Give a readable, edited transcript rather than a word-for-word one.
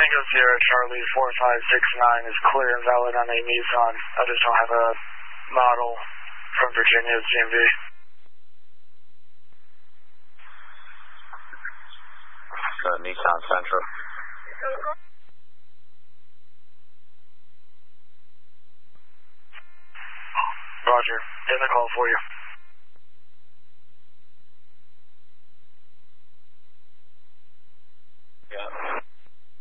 Tango Sierra Charlie 4569 is clear and valid on a Nissan. I just don't have a model from Virginia's GMV. Nissan Sentra. Roger. Getting a call for you.